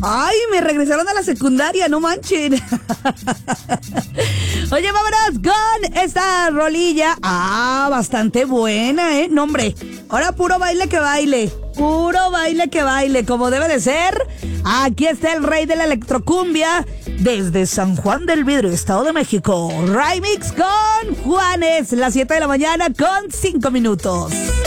Ay, me regresaron a la secundaria, no manchen. Oye, vámonos con esta rolilla. Bastante buena, ¿eh? No, hombre, ahora puro baile que baile. Puro baile que baile, como debe de ser. Aquí está el rey de la electrocumbia desde San Juan del Vidrio, Estado de México. Remix con Juanes, las 7 de la mañana con 5 minutos.